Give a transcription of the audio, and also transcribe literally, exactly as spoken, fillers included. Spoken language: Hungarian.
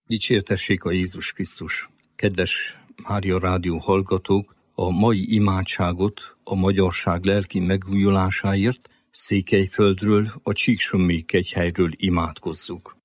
Dicsértessék a Jézus Krisztus! Kedves Mária Rádió hallgatók, a mai imádságot a magyarság lelki megújulásáért Székelyföldről, a Csíksomlyék kegyhelyről imádkozzuk.